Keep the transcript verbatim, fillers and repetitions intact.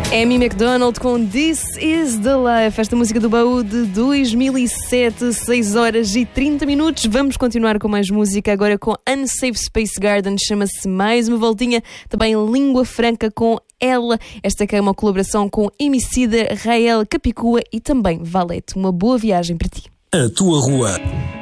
Amy Macdonald com This Is The Life, esta música do baú de dois mil e sete, seis horas e trinta minutos. Vamos continuar com mais música agora com Unsafe Space Garden, chama-se Mais Uma Voltinha, também Língua Franca com Ela, esta que é uma colaboração com Emicida, Rael, Capicua e também Valete. Uma boa viagem para ti. A tua rua.